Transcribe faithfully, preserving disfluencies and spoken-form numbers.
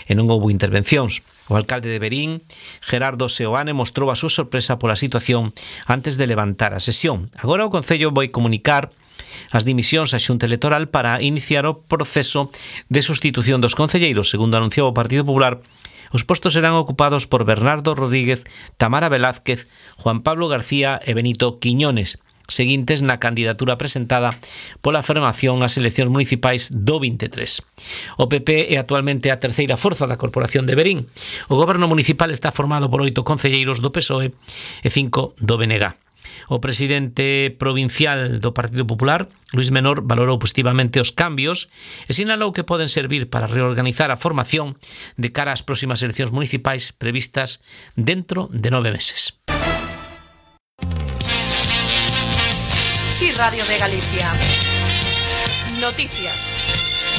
e non houbo intervencións. O alcalde de Verín, Gerardo Seoane, mostrou a súa sorpresa pola situación antes de levantar a sesión. Agora o Concello vai comunicar as dimisións á Xunta Electoral para iniciar o proceso de sustitución dos concelleiros. Segundo anunciou o Partido Popular, os postos serán ocupados por Bernardo Rodríguez, Tamara Velázquez, Juan Pablo García e Benito Quiñones, seguintes na candidatura presentada pola formación ás eleccións municipais do vinte e tres. O P P é actualmente a terceira forza da Corporación de Verín. O goberno municipal está formado por oito concelleiros do P S O E e cinco do B N G. O presidente provincial do Partido Popular, Luís Menor, valorou positivamente os cambios e sinalou que poden servir para reorganizar a formación de cara ás próximas eleccións municipais previstas dentro de nove meses. Sí, Radio de Galicia. Noticias.